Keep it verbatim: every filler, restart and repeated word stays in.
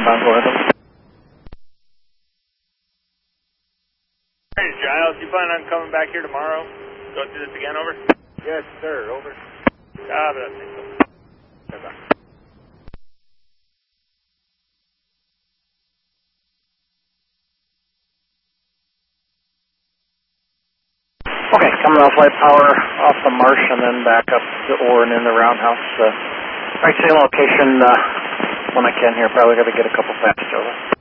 Bound, go ahead. Hey, Giles, you plan on coming back here tomorrow? Go through this again, over? Yes, sir, over. Ah, but I think so. Bye-bye. Okay, coming off light power off the marsh and then back up to Orr and in the roundhouse. Uh, right, same location uh, when I can here. Probably got to get a couple fast over.